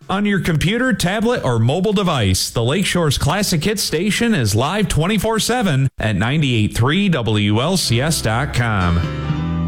On your computer, tablet, or mobile device, the Lakeshore's Classic Hits station is live 24/7 at 98.3 WLCS.com.